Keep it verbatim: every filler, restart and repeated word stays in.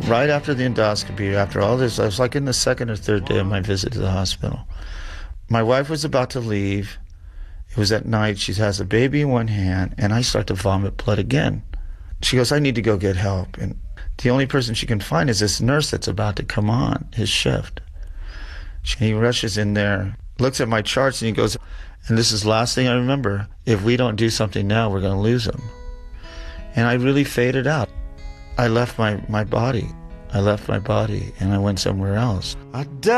Right after the endoscopy, after all this, I was like in the second or third day of my visit to the hospital. My wife was about to leave. It was at night. She has a baby in one hand, and I start to vomit blood again. She goes, I need to go get help. And the only person she can find is this nurse that's about to come on his shift. He rushes in there, looks at my charts, and he goes, and this is the last thing I remember, if we don't do something now, we're going to lose him. And I really faded out. I left my, my body. I left my body, and I went somewhere else. I died.